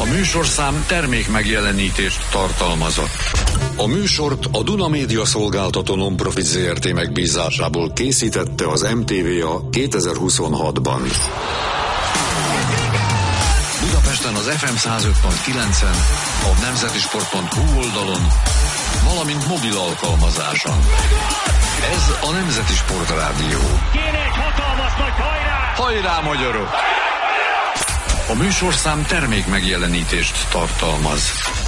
A műsorszám termék megjelenítést tartalmazott. A műsort a Duna Média Szolgáltató Non-Profit Zrt. Megbízásából készítette az MTVA 2026-ban. Budapesten az FM 105.9-en, a nemzetisport.hu oldalon, valamint mobil alkalmazáson. Ez a Nemzeti Sport Rádió. Kéne egy hatalmas nagy hajrá! Hajrá, magyarok! A műsorszám termék megjelenítést tartalmaz.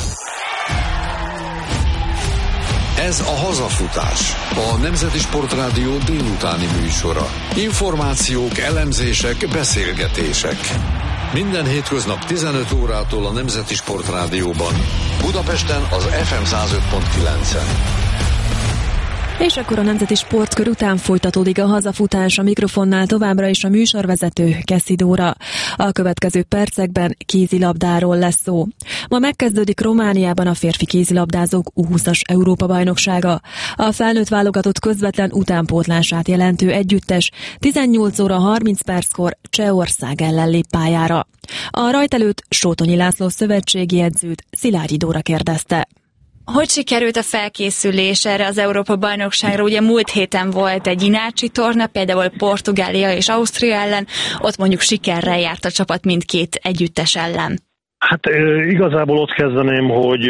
Ez a Hazafutás, a Nemzeti Sport Rádió délutáni műsora. Információk, elemzések, beszélgetések. Minden hétköznap 15 órától a Nemzeti Sport Rádióban. Budapesten az FM 105.9-en. És akkor a Nemzeti Sportkör után folytatódik a Hazafutás, a mikrofonnál továbbra is a műsorvezető Kessy Dóra. A következő percekben kézilabdáról lesz szó. Ma megkezdődik Romániában a férfi kézilabdázók U20-as Európa-bajnoksága. A felnőtt válogatott közvetlen utánpótlását jelentő együttes 18 óra 30 perckor Csehország ellen lép pályára. A rajtelőt Sótonyi László szövetségi edzőt Szilágyi Dóra kérdezte. Hogy sikerült a felkészülés erre az Európa-bajnokságra? Ugye múlt héten volt egy inácsi torna, például Portugália és Ausztria ellen, ott mondjuk sikerrel járt a csapat mindkét együttes ellen. Hát igazából ott kezdeném, hogy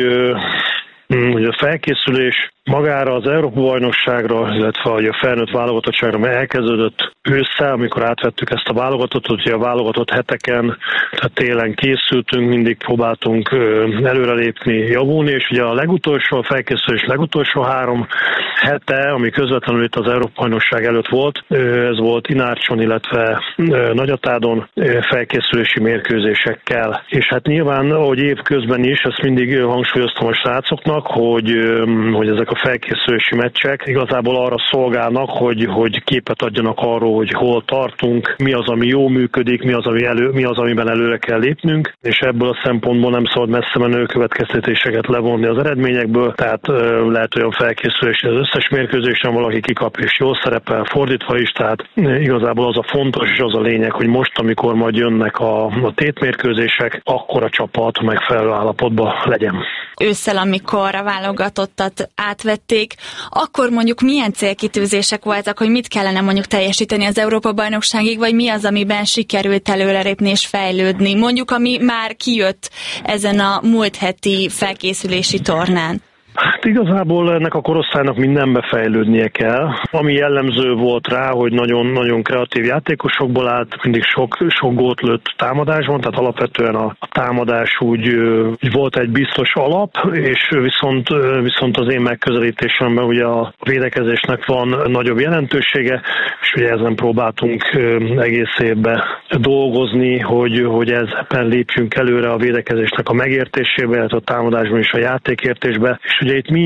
a felkészülés magára az Európa-bajnokságra, illetve a felnőtt válogatottságra, mert elkezdődött ősszel, amikor átvettük ezt a válogatottat, hogy a válogatott heteken, tehát télen készültünk, mindig próbáltunk előrelépni, javulni, és ugye a felkészülés legutolsó 3 hete, ami közvetlenül itt az Európa-bajnokság előtt volt, ez volt Inárcson, illetve Nagyatádon felkészülési mérkőzésekkel. És hát nyilván, ahogy évközben is, ezt mindig hangsúlyoztam a srácoknak, hogy ezek a felkészülési meccsek igazából arra szolgálnak, hogy képet adjanak arról, hogy hol tartunk, mi az, ami jól működik, mi az, amiben előre kell lépnünk, és ebből a szempontból nem szabad messze menő következtetéseket levonni az eredményekből, tehát lehet olyan felkészülés, hogy az összes mérkőzésen valaki kikap és jól szerepel, fordítva is, tehát igazából az a fontos és az a lényeg, hogy most, amikor majd jönnek a tétmérkőzések, akkor a csapat megfelelő állapotban legyen. Ősszel, amikor a válogatottat átvették, akkor mondjuk milyen célkitűzések voltak, hogy mit kellene mondjuk teljesíteni az Európa-bajnokságig, vagy mi az, amiben sikerült előrelépni és fejlődni, mondjuk ami már kijött ezen a múlt heti felkészülési tornán? Hát igazából ennek a korosztálynak mindenbe fejlődnie kell. Ami jellemző volt rá, hogy nagyon kreatív játékosokból állt, mindig sok gólt lőtt támadásban, tehát alapvetően a támadás úgy volt egy biztos alap, és viszont az én megközelítésemben ugye a védekezésnek van nagyobb jelentősége, és ugye ezen próbáltunk egész évben dolgozni, hogy ebben lépjünk előre a védekezésnek a megértésébe, illetve a támadásban is a játékértésbe, és ugye itt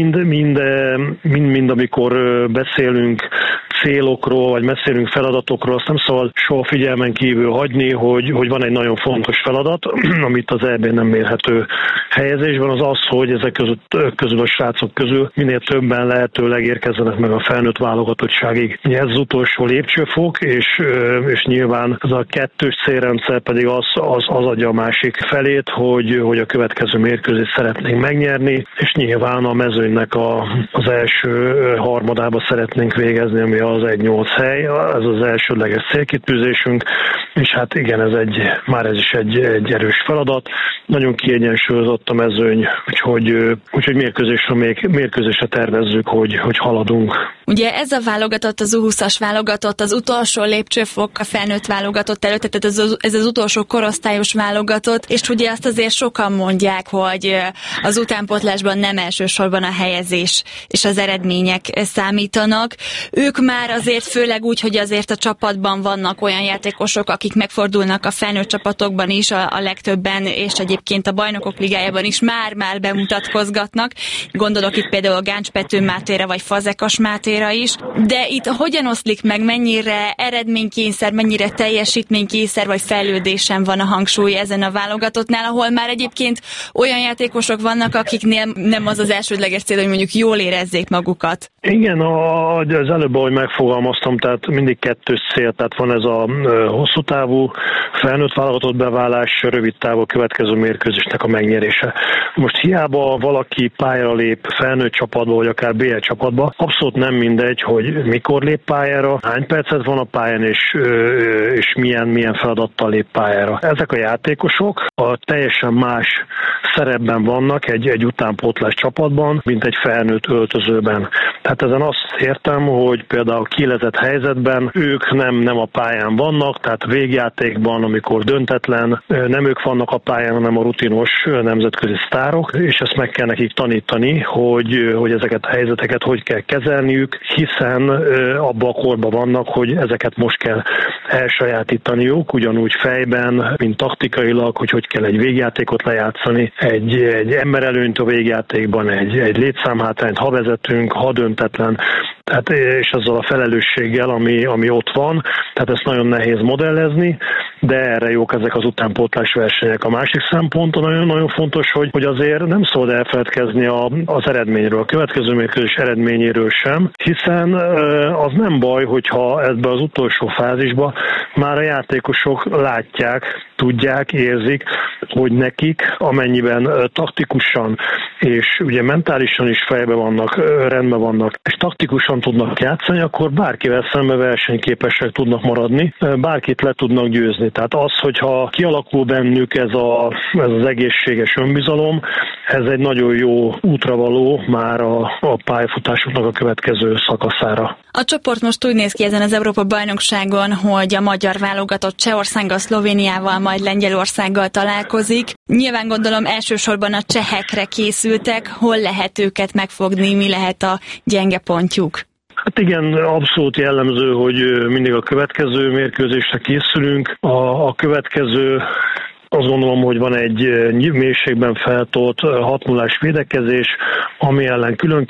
mind amikor beszélünk célokról, vagy beszélünk feladatokról, azt nem szabad soha figyelmen kívül hagyni, hogy van egy nagyon fontos feladat, amit az EB nem mérhető helyezésben, az, hogy ezek közül a srácok közül minél többen lehetőleg érkezzenek meg a felnőtt válogatottságig. Ez az utolsó lépcsőfok, és nyilván ez a kettős célrendszer pedig az adja a másik felét, hogy a következő mérkőzést szeretnénk megnyerni, és nyilván a mezőnynek az első harmadába szeretnénk végezni, ami az 1-8 hely, ez az elsődleges célkitűzésünk, és hát igen, ez is egy erős feladat. Nagyon kiegyensúlyozott a mezőny, úgyhogy mérkőzésre tervezzük, hogy haladunk. Ugye ez a válogatott, az U20-as válogatott, az utolsó lépcsőfok a felnőtt válogatott előtt, tehát ez az utolsó korosztályos válogatott, és ugye azt azért sokan mondják, hogy az utánpótlásban nem elsősorban a helyezés és az eredmények számítanak. Ők már azért főleg úgy, hogy azért a csapatban vannak olyan játékosok, akik megfordulnak a felnőtt csapatokban is, a legtöbben, és egyébként a Bajnokok Ligájában is már bemutatkozgatnak. Gondolok itt például Gáncs Pető Mátéra vagy Fazekas Mátéra is. De itt hogyan oszlik meg, mennyire eredménykényszer, mennyire teljesítménykényszer vagy fejlődésen van a hangsúly ezen a válogatottnál, ahol már egyébként olyan játékosok vannak, akiknél nem az elsődleges cél, hogy mondjuk jól érezzék magukat. Igen, az előbb, ahogy megfogalmaztam, tehát mindig kettős cél, tehát van ez a hosszú távú felnőtt válogatott beválás, rövid távú következő mérkőzésnek a megnyerése. Most hiába valaki pályára lép felnőtt csapatba, vagy akár BL csapatba, abszolút nem mindegy, hogy mikor lép pályára, hány percet van a pályán, és milyen feladattal lép pályára. Ezek a játékosok a teljesen más szerepben vannak egy utánpótlás csapatban, mint egy felnőtt öltözőben. Tehát ezen azt értem, hogy például kiélezett helyzetben ők nem a pályán vannak, tehát végjátékban, amikor döntetlen, nem ők vannak a pályán, hanem a rutinos nemzetközi sztárok, és ezt meg kell nekik tanítani, hogy ezeket a helyzeteket hogy kell kezelniük, hiszen abban a korban vannak, hogy ezeket most kell elsajátítaniuk, ugyanúgy fejben, mint taktikailag, hogy kell egy végjátékot lejátszani, egy emberelőnyt a végjátékban, egy létszámhátrányt, ha vezetünk, ha döntetlen, tehát, és azzal a felelősséggel, ami ott van, tehát ezt nagyon nehéz modellezni, de erre jók ezek az utánpótlás versenyek. A másik szempont nagyon fontos, hogy azért nem szabad elfeledkezni az eredményről, a következő mérkőzés eredményéről sem, hiszen az nem baj, hogyha ebbe az utolsó fázisba már a játékosok látják, tudják, érzik, hogy nekik, amennyiben taktikusan és ugye mentálisan is fejben vannak, rendben vannak, és taktikusan tudnak játszani, akkor bárkivel szembe versenyképesek tudnak maradni, bárkit le tudnak győzni. Tehát az, hogyha kialakul bennük ez az egészséges önbizalom, ez egy nagyon jó útravaló már a pályafutásoknak a következő szakaszára. A csoport most úgy néz ki ezen az Európa-bajnokságon, hogy a magyar válogatott Csehországgal, Szlovéniával, majd Lengyelországgal találkozik. Nyilván gondolom elsősorban a csehekre készültek, hol lehet őket megfogni, mi lehet a gyenge pontjuk? Hát igen, abszolút jellemző, hogy mindig a következő mérkőzésre készülünk. A következő, azt gondolom, hogy van egy mélységben feltolt 6-0-ás védekezés, ami ellen külön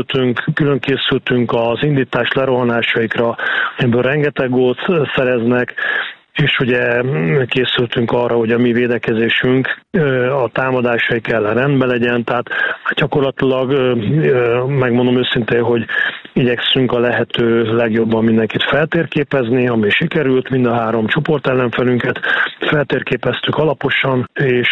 készültünk az indítás lerohanásaikra, amiből rengeteg gólt szereznek, és ugye készültünk arra, hogy a mi védekezésünk a támadásaik ellen rendben legyen, tehát gyakorlatilag megmondom őszintén, hogy igyekszünk a lehető legjobban mindenkit feltérképezni, ami sikerült, mind a 3 csoport ellenfelünket feltérképeztük alaposan,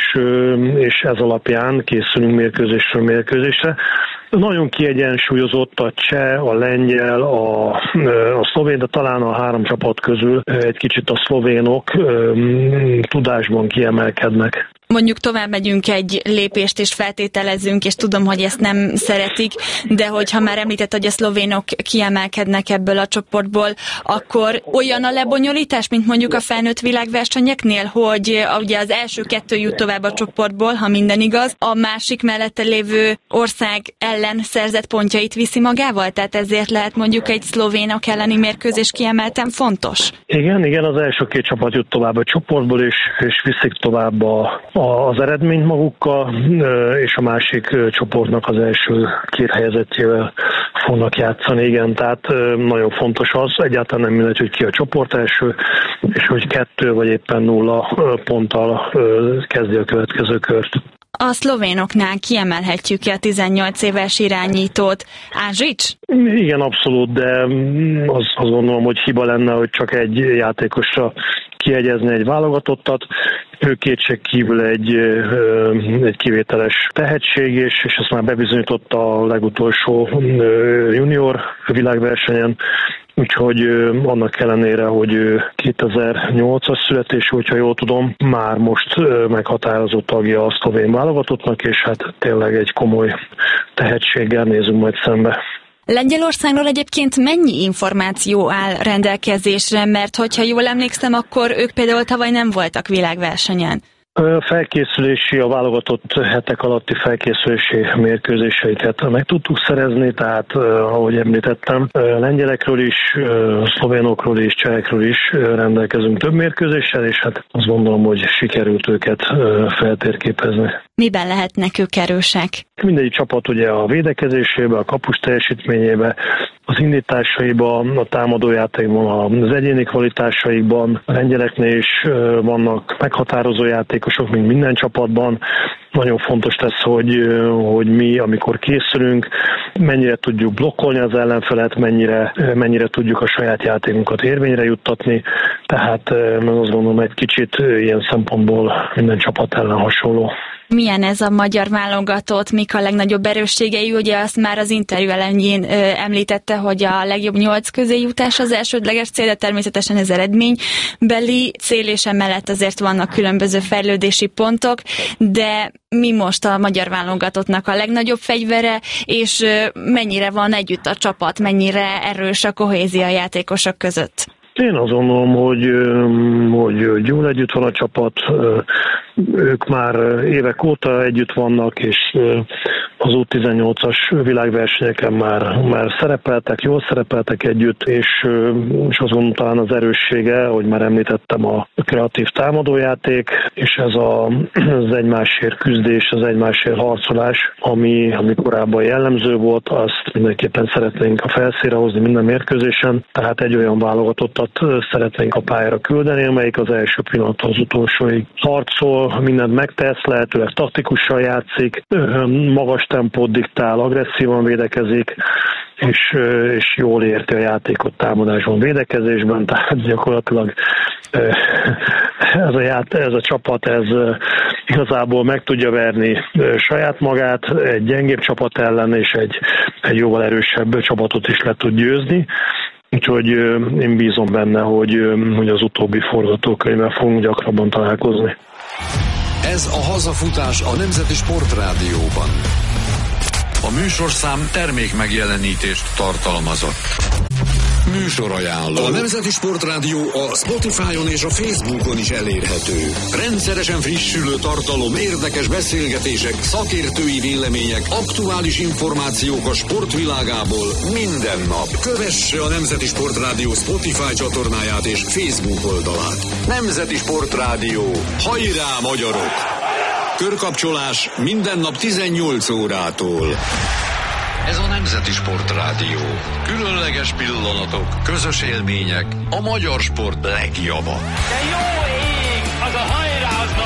és ez alapján készülünk mérkőzésről mérkőzésre. Nagyon kiegyensúlyozott a cseh, a lengyel, a szlovén, de talán a 3 csapat közül egy kicsit a szlovénok tudásban kiemelkednek. Mondjuk tovább megyünk egy lépést és feltételezünk, és tudom, hogy ezt nem szeretik, de hogyha már említett, hogy a szlovénok kiemelkednek ebből a csoportból, akkor olyan a lebonyolítás, mint mondjuk a felnőtt világversenyeknél, hogy ugye az első 2 jut tovább a csoportból, ha minden igaz, a másik mellette lévő ország ellen szerzett pontjait viszi magával? Tehát ezért lehet mondjuk egy szlovénok elleni mérkőzés kiemelten fontos? Igen, az első 2 csapat jut tovább a csoportból, és viszik tovább az eredményt magukkal, és a másik csoportnak az első 2 helyezettjével fognak játszani. Igen, tehát nagyon fontos az, egyáltalán nem mindegy, hogy ki a csoport első, és hogy 2 vagy éppen 0 ponttal kezdi a következő kört. A szlovénoknál kiemelhetjük-e a 18 éves irányítót, Ázsics? Igen, abszolút, de azt gondolom, hogy hiba lenne, hogy csak egy játékosra kiegyezni egy válogatottat. Ő kétségkívül egy kivételes tehetség, és ezt már bebizonyította a legutolsó junior világversenyen. Úgyhogy annak ellenére, hogy 2008-as születésű, hogyha jól tudom, már most meghatározott tagja a szlovén válogatottnak, és hát tényleg egy komoly tehetséggel nézünk majd szembe. Lengyelországról egyébként mennyi információ áll rendelkezésre, mert hogyha jól emlékszem, akkor ők például tavaly nem voltak világversenyen. A válogatott hetek alatti felkészülési mérkőzéseiket meg tudtuk szerezni, tehát ahogy említettem, lengyelekről is, szlovénokról is, csehekről is rendelkezünk több mérkőzéssel, és hát azt gondolom, hogy sikerült őket feltérképezni. Miben lehetnek ők erősek? Mindegyik csapat ugye a védekezésébe, a kapus teljesítményébe, az indításaiban, a támadójátékban, az egyéni kvalitásaikban. A lengyeleknél is vannak meghatározó játékosok, mint minden csapatban. Nagyon fontos lesz, hogy mi, amikor készülünk, mennyire tudjuk blokkolni az ellenfelet, mennyire tudjuk a saját játékunkat érvényre juttatni. Tehát azt gondolom, egy kicsit ilyen szempontból minden csapat ellen hasonló. Milyen ez a magyar válogatott, mik a legnagyobb erősségei? Ugye azt már az interjú elején említette, hogy a legjobb 8 közé jutás az elsődleges cél, de természetesen ez eredménybeli cél, és emellett azért vannak különböző fejlődési pontok, de mi most a magyar válogatottnak a legnagyobb fegyvere, és mennyire van együtt a csapat, mennyire erős a kohézia a játékosok között? Én azt gondolom, hogy jól együtt van a csapat, ők már évek óta együtt vannak, és az U18-as világversenyeken már szerepeltek, jól szerepeltek együtt, és azt gondolom talán az erőssége, hogy már említettem, a kreatív támadójáték, és ez az egymásért küzdés, az egymásért harcolás, ami korábban jellemző volt, azt mindenképpen szeretnénk a felszínre hozni minden mérkőzésen, tehát egy olyan válogatottat szeretnénk a pályára küldeni, amelyik az első pillanattól az utolsóig harcol, mindent megtesz, lehetőleg taktikusan játszik, magas tempót diktál, agresszívan védekezik, és jól érti a játékot támadásban, védekezésben, tehát gyakorlatilag ez a csapat igazából meg tudja verni saját magát egy gyengébb csapat ellen, és egy jóval erősebb csapatot is le tud győzni. Úgyhogy én bízom benne, hogy az utóbbi forgatókönyvvel fogunk gyakrabban találkozni. Ez a hazafutás a Nemzeti Sportrádióban. A műsorszám termék megjelenítést tartalmazott. Műsorajánló. A Nemzeti Sportrádió a Spotify-on és a Facebookon is elérhető. Rendszeresen frissülő tartalom, érdekes beszélgetések, szakértői vélemények, aktuális információk a sportvilágából minden nap. Kövesse a Nemzeti Sportrádió Spotify csatornáját és Facebook oldalát. Nemzeti Sportrádió. Hajrá, magyarok! Körkapcsolás minden nap 18 órától. Ez a Nemzeti Sportrádió. Különleges pillanatok, közös élmények, a magyar sport legjava. De jó ég! Az a haj!